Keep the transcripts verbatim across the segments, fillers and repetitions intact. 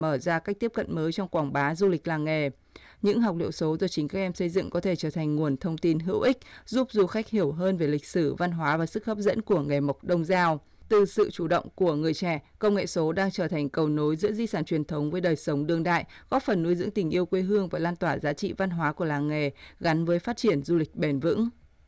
mở ra cách tiếp cận mới trong quảng bá du lịch làng nghề. Những học liệu số do chính các em xây dựng có thể trở thành nguồn thông tin hữu ích, giúp du khách hiểu hơn về lịch sử, văn hóa và sức hấp dẫn của nghề mộc Đông Dao. Từ sự chủ động của người trẻ, công nghệ số đang trở thành cầu nối giữa di sản truyền thống với đời sống đương đại, góp phần nuôi dưỡng tình yêu quê hương và lan tỏa giá trị văn hóa của làng nghề gắn với phát triển du lịch bền vững.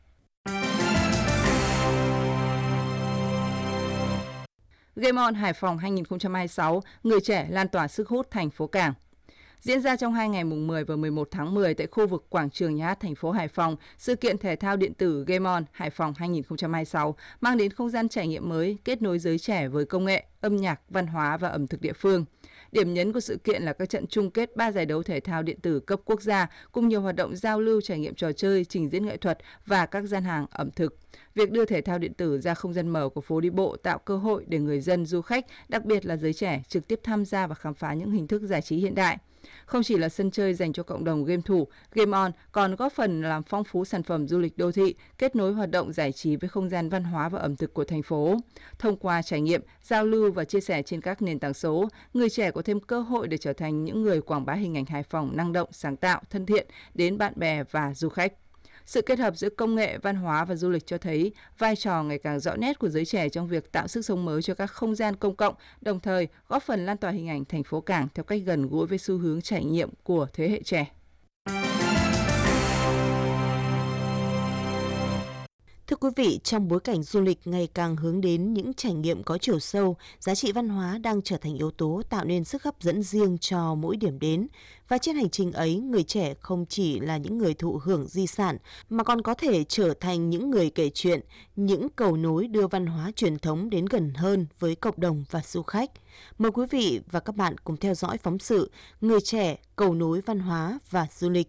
Game On Hải Phòng hai không hai sáu, người trẻ lan tỏa sức hút thành phố cảng. Diễn ra trong hai ngày mùng mười và mười một tháng mười tại khu vực quảng trường Nhà hát thành phố Hải Phòng, sự kiện thể thao điện tử Game On Hải Phòng hai không hai sáu mang đến không gian trải nghiệm mới, kết nối giới trẻ với công nghệ, âm nhạc, văn hóa và ẩm thực địa phương. Điểm nhấn của sự kiện là các trận chung kết ba giải đấu thể thao điện tử cấp quốc gia cùng nhiều hoạt động giao lưu, trải nghiệm trò chơi, trình diễn nghệ thuật và các gian hàng ẩm thực. Việc đưa thể thao điện tử ra không gian mở của phố đi bộ tạo cơ hội để người dân, du khách, đặc biệt là giới trẻ trực tiếp tham gia và khám phá những hình thức giải trí hiện đại. Không chỉ là sân chơi dành cho cộng đồng game thủ, Game On còn góp phần làm phong phú sản phẩm du lịch đô thị, kết nối hoạt động giải trí với không gian văn hóa và ẩm thực của thành phố. Thông qua trải nghiệm, giao lưu và chia sẻ trên các nền tảng số, người trẻ có thêm cơ hội để trở thành những người quảng bá hình ảnh Hải Phòng năng động, sáng tạo, thân thiện đến bạn bè và du khách. Sự kết hợp giữa công nghệ, văn hóa và du lịch cho thấy vai trò ngày càng rõ nét của giới trẻ trong việc tạo sức sống mới cho các không gian công cộng, đồng thời góp phần lan tỏa hình ảnh thành phố cảng theo cách gần gũi với xu hướng trải nghiệm của thế hệ trẻ. Thưa quý vị, trong bối cảnh du lịch ngày càng hướng đến những trải nghiệm có chiều sâu, giá trị văn hóa đang trở thành yếu tố tạo nên sức hấp dẫn riêng cho mỗi điểm đến. Và trên hành trình ấy, người trẻ không chỉ là những người thụ hưởng di sản, mà còn có thể trở thành những người kể chuyện, những cầu nối đưa văn hóa truyền thống đến gần hơn với cộng đồng và du khách. Mời quý vị và các bạn cùng theo dõi phóng sự Người trẻ, cầu nối văn hóa và du lịch.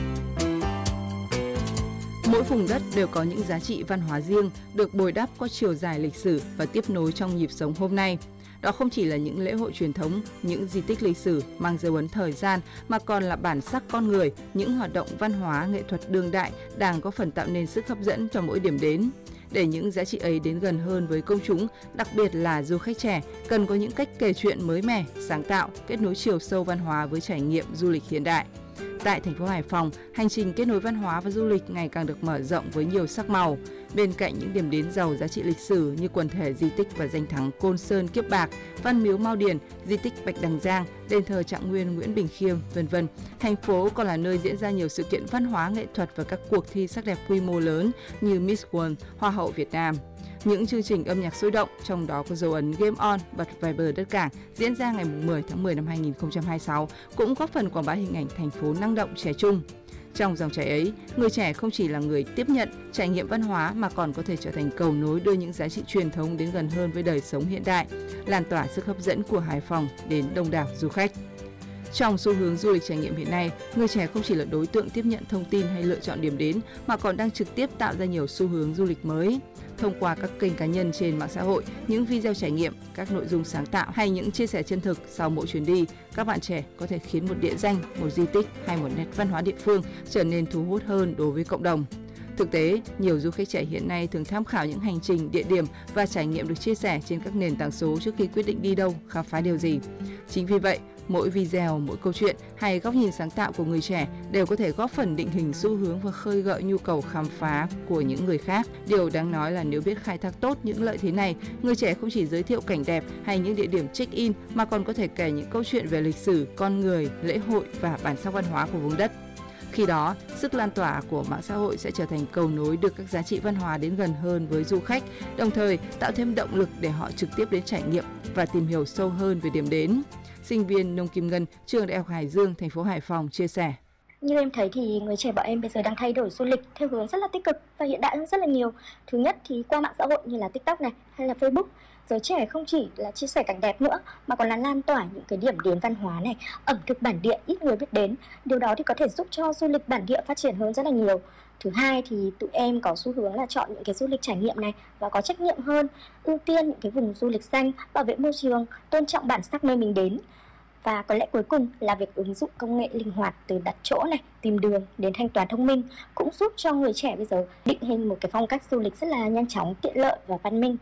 Mỗi vùng đất đều có những giá trị văn hóa riêng, được bồi đắp qua chiều dài lịch sử và tiếp nối trong nhịp sống hôm nay. Đó không chỉ là những lễ hội truyền thống, những di tích lịch sử mang dấu ấn thời gian, mà còn là bản sắc con người, những hoạt động văn hóa, nghệ thuật đương đại đang có phần tạo nên sức hấp dẫn cho mỗi điểm đến. Để những giá trị ấy đến gần hơn với công chúng, đặc biệt là du khách trẻ, cần có những cách kể chuyện mới mẻ, sáng tạo, kết nối chiều sâu văn hóa với trải nghiệm du lịch hiện đại. Tại thành phố Hải Phòng, hành trình kết nối văn hóa và du lịch ngày càng được mở rộng với nhiều sắc màu. Bên cạnh những điểm đến giàu giá trị lịch sử như quần thể di tích và danh thắng Côn Sơn Kiếp Bạc, Văn Miếu Mao Điền, di tích Bạch Đằng Giang, đền thờ Trạng Nguyên Nguyễn Bình Khiêm, vân vân, thành phố còn là nơi diễn ra nhiều sự kiện văn hóa nghệ thuật và các cuộc thi sắc đẹp quy mô lớn như Miss World, Hoa hậu Việt Nam. Những chương trình âm nhạc sôi động, trong đó có dấu ấn Game On bật Viber đất cảng diễn ra ngày mười tháng mười năm hai nghìn không trăm hai mươi sáu cũng góp phần quảng bá hình ảnh thành phố năng động trẻ trung. Trong dòng chảy ấy, người trẻ không chỉ là người tiếp nhận, trải nghiệm văn hóa mà còn có thể trở thành cầu nối đưa những giá trị truyền thống đến gần hơn với đời sống hiện đại, lan tỏa sức hấp dẫn của Hải Phòng đến đông đảo du khách. Trong xu hướng du lịch trải nghiệm hiện nay, người trẻ không chỉ là đối tượng tiếp nhận thông tin hay lựa chọn điểm đến mà còn đang trực tiếp tạo ra nhiều xu hướng du lịch mới. Thông qua các kênh cá nhân trên mạng xã hội, những video trải nghiệm, các nội dung sáng tạo hay những chia sẻ chân thực sau mỗi chuyến đi, các bạn trẻ có thể khiến một địa danh, một di tích hay một nét văn hóa địa phương trở nên thu hút hơn đối với cộng đồng. Thực tế, nhiều du khách trẻ hiện nay thường tham khảo những hành trình, địa điểm và trải nghiệm được chia sẻ trên các nền tảng số trước khi quyết định đi đâu, khám phá điều gì. Chính vì vậy, mỗi video, mỗi câu chuyện hay góc nhìn sáng tạo của người trẻ đều có thể góp phần định hình xu hướng và khơi gợi nhu cầu khám phá của những người khác. Điều đáng nói là nếu biết khai thác tốt những lợi thế này, người trẻ không chỉ giới thiệu cảnh đẹp hay những địa điểm check-in mà còn có thể kể những câu chuyện về lịch sử, con người, lễ hội và bản sắc văn hóa của vùng đất. Khi đó, sức lan tỏa của mạng xã hội sẽ trở thành cầu nối đưa các giá trị văn hóa đến gần hơn với du khách, đồng thời tạo thêm động lực để họ trực tiếp đến trải nghiệm và tìm hiểu sâu hơn về điểm đến. Sinh viên Nông Kim Ngân, trường Đại học Hải Dương, thành phố Hải Phòng chia sẻ. Như em thấy thì người trẻ bọn em bây giờ đang thay đổi du lịch theo hướng rất là tích cực và hiện đại hơn rất là nhiều. Thứ nhất thì qua mạng xã hội như là TikTok này hay là Facebook, giới trẻ không chỉ là chia sẻ cảnh đẹp nữa mà còn là lan tỏa những cái điểm đến văn hóa này, ẩm thực bản địa ít người biết đến. Điều đó thì có thể giúp cho du lịch bản địa phát triển hơn rất là nhiều. Thứ hai thì tụi em có xu hướng là chọn những cái du lịch trải nghiệm này và có trách nhiệm hơn, ưu tiên những cái vùng du lịch xanh, bảo vệ môi trường, tôn trọng bản sắc nơi mình đến. Và có lẽ cuối cùng là việc ứng dụng công nghệ linh hoạt từ đặt chỗ này, tìm đường đến thanh toán thông minh cũng giúp cho người trẻ bây giờ định hình một cái phong cách du lịch rất là nhanh chóng, tiện lợi và văn minh.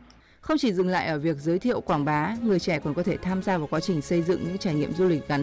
Không chỉ dừng lại ở việc giới thiệu quảng bá, người trẻ còn có thể tham gia vào quá trình xây dựng những trải nghiệm du lịch gắn